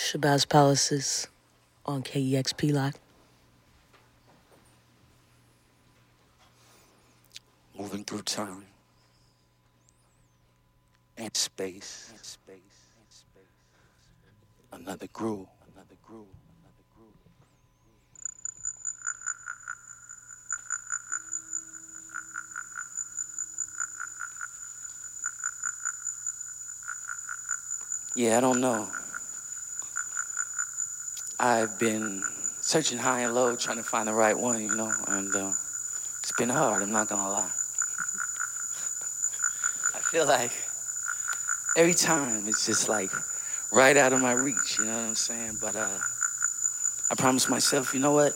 Shabazz Palaces on KEXP Lot. Moving through time and space. Another groove. Yeah, I don't know. I've been searching high and low, trying to find the right one, and it's been hard, I'm not gonna lie. I feel like every time it's just like right out of my reach, you know what I'm saying? But I promised myself, you know what?